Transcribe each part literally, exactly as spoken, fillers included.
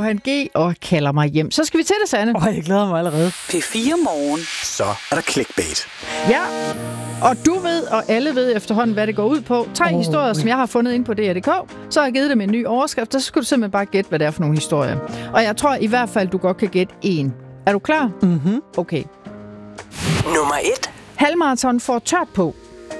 Johan G. og Kalder mig hjem. Så skal vi til det, Sanne. Åh, oh, jeg glæder mig allerede. P fire Morgen. Så er der clickbait. Ja, og du ved, og alle ved efterhånden, hvad det går ud på. Tre oh, historier, som jeg har fundet ind på D R punktum d k. Så har jeg givet dem en ny overskrift, og så skal du simpelthen bare gætte, hvad det er for nogle historier. Og jeg tror i hvert fald, du godt kan gætte en. Er du klar? Mhm. Okay. Nummer et. Halvmarathon får tørt på.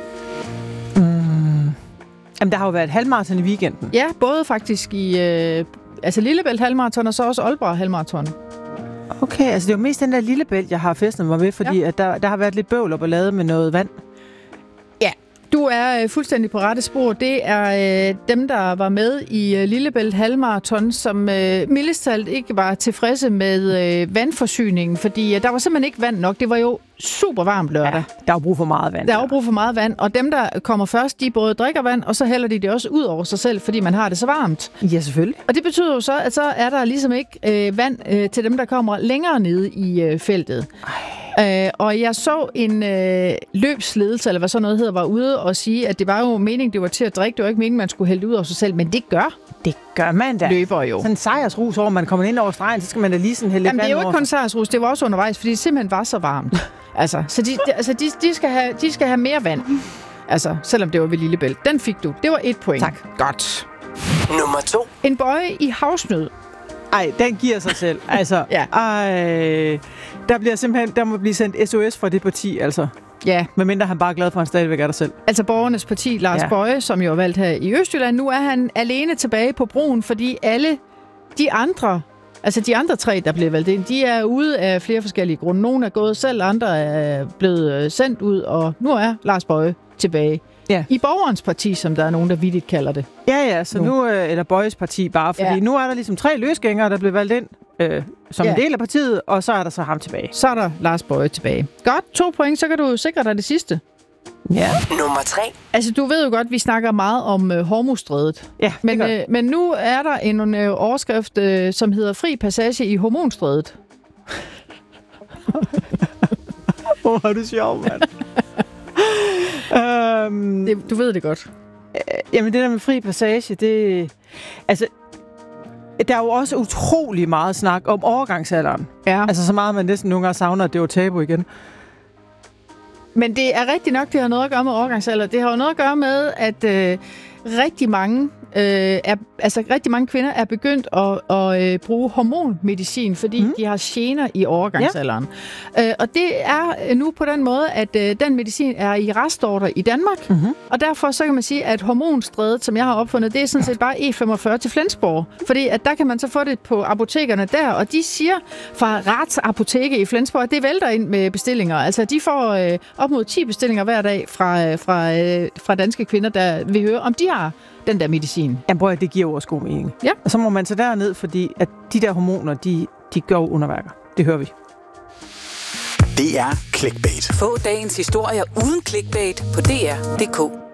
Jamen, der har jo været halvmarathon i weekenden. Ja, både faktisk i øh, altså Lillebælt halvmarathon, og så også Aalborg halvmarathon. Okay, altså det er jo mest den der Lillebælt, jeg har festet mig med, fordi ja. at der, der har været lidt bøvl op og lavet med noget vand. Ja, du er øh, fuldstændig på rette spor. Det er øh, dem, der var med i øh, Lillebælt halvmarathon, som øh, mildest talt ikke var tilfredse med øh, vandforsyningen, fordi øh, der var simpelthen ikke vand nok. Det var jo super varmt lørdag. Ja, der er jo brug for meget vand. Der er jo brug for meget vand, og dem, der kommer først, de både drikker vand, og så hælder de det også ud over sig selv, fordi man har det så varmt. Ja, selvfølgelig. Og det betyder jo så, at så er der ligesom ikke øh, vand øh, til dem, der kommer længere nede i øh, feltet. Øh, og jeg så en øh, løbsledelse, eller hvad sådan noget hedder, var ude og sige, at det var jo meningen, det var til at drikke. Det var ikke meningen, man skulle hælde det ud over sig selv, men det gør Det gør man da. løber jo. Sådan en sejrsrus over, man kommer ind over stregen, så skal man da lige sådan hælde lidt Jamen, det er vand jo ikke over. kun sejrsrus, det var også undervejs, fordi det simpelthen var så varmt. Altså, så de, de, altså, de, de, skal have, de skal have mere vand. Altså, selvom det var ved Lillebælt. Den fik du. Det var et point. Tak. Godt. Nummer to. En bøje i havsnød. Ej, den giver sig selv. Altså, Ja. ej, der bliver simpelthen, der må blive sendt S O S fra det parti, altså. Ja, Medmindre han bare er glad for, at han stadigvæk er der selv. altså Borgernes Parti, Lars Ja. Boje, som jo er valgt her i Østjylland. Nu er han alene tilbage på broen, fordi alle de andre, altså de andre tre, der blev valgt ind, de er ude af flere forskellige grunde. Nogle er gået selv, andre er blevet sendt ud, og nu er Lars Boje tilbage. Ja. I Borgernes Parti, som der er nogen, der vittigt kalder det. Ja, ja, så nu, Nu. nu øh, eller Bøjes parti bare, fordi Ja. ja. nu er der ligesom tre løsgængere, der blev valgt ind øh, som Ja. en del af partiet, og så er der så ham tilbage. Så er der Lars Boje tilbage. Godt, to point, så kan du sikre dig det sidste. Ja, Nummer tre. Altså, du ved jo godt, vi snakker meget om øh, Hormuzstrædet. ja Men, det øh, men nu er der en øh, overskrift, øh, som hedder Fri passage i Hormonstrædet. Hvor er du sjov, mand. øhm, Det, du ved det godt. Jamen, det der med fri passage, det... Altså, der er jo også utrolig meget snak om overgangsalderen. Ja. Altså, så meget, man næsten nogle gange savner, at det var tabu igen. Men det er rigtigt nok, det har noget at gøre med overgangsalder. Det har jo noget at gøre med, at øh, rigtig mange øh, er, altså rigtig mange kvinder er begyndt at, at øh, bruge hormonmedicin, fordi mm. de har gener i overgangsalderen. Ja. Øh, og det er nu på den måde, at øh, den medicin er i restordre i Danmark, mm-hmm. og derfor så kan man sige, at hormonstrædet, som jeg har opfundet, det er sådan set bare E femogfyrre til Flensborg. Fordi at der kan man så få det på apotekerne der, og de siger fra Rats Apoteke i Flensborg, at det vælter ind med bestillinger. Altså de får øh, op mod ti bestillinger hver dag fra, øh, fra, øh, fra danske kvinder, der vil høre, om de har den der medicin. Jamen, prøv at det giver jo også god mening. Ja. Og så må man tage derned, fordi at de der hormoner, de, de gør underværker. Det hører vi. Det er clickbait. Få dagens historier uden clickbait på D R punktum d k.